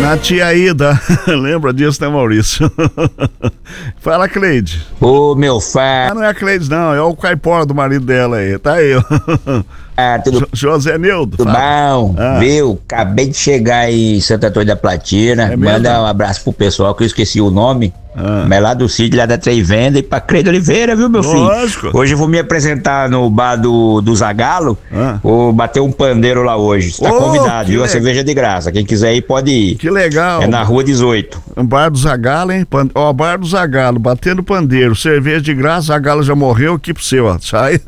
A tia Ida, lembra disso, né, Maurício? Fala, Cleide. Ô, meu fã. Não é a Cleide, não, é o caipora do marido dela aí, tá aí. Tudo José Neudo. Tudo bom? Viu? Acabei de chegar aí em Santo Antônio da Platina. Manda um abraço pro pessoal que eu esqueci o nome. Mas lá do Cid, lá da Trem Venda, e pra Cleide Oliveira, viu, meu Lógico. filho? Hoje eu vou me apresentar no bar do Zagalo. Vou bater um pandeiro lá hoje. Você tá convidado, viu? A cerveja de graça. Quem quiser ir pode ir. Que legal. É na rua 18. Bar do Zagalo, hein? Ó, Bar do Zagalo, batendo pandeiro, cerveja de graça, Zagalo já morreu, aqui pro seu, ó. Sai.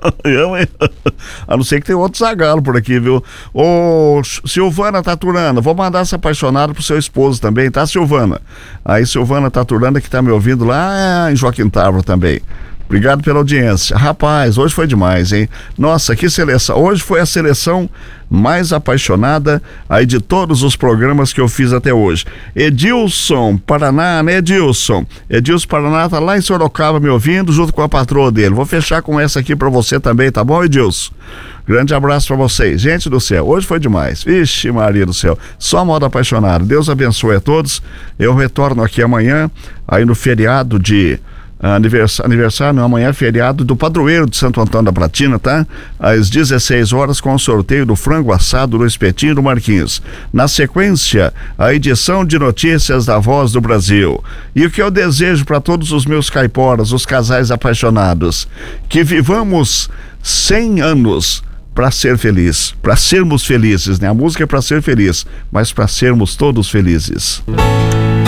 A não ser que tem outro Zagalo por aqui, viu? Ô, Silvana Taturana, vou mandar essa apaixonada pro seu esposo também, tá, Silvana? Aí, Silvana Taturana, que tá me ouvindo lá em Joaquim Távora também. Obrigado pela audiência. Rapaz, hoje foi demais, hein? Nossa, que seleção. Hoje foi a seleção mais apaixonada aí de todos os programas que eu fiz até hoje. Edilson Paraná, né, Edilson? Edilson Paraná tá lá em Sorocaba me ouvindo, junto com a patroa dele. Vou fechar com essa aqui pra você também, tá bom, Edilson? Grande abraço pra vocês. Gente do céu, hoje foi demais. Vixe, Maria do céu. Só modo apaixonado. Deus abençoe a todos. Eu retorno aqui amanhã, aí no feriado de aniversário, não, amanhã é feriado do padroeiro de Santo Antônio da Platina, tá? Às 16 horas com o sorteio do frango assado do espetinho do Marquinhos. Na sequência, a edição de notícias da Voz do Brasil. E o que eu desejo para todos os meus caiporas, os casais apaixonados, que vivamos 100 anos para ser feliz, para sermos felizes, né? A música é para ser feliz, mas para sermos todos felizes.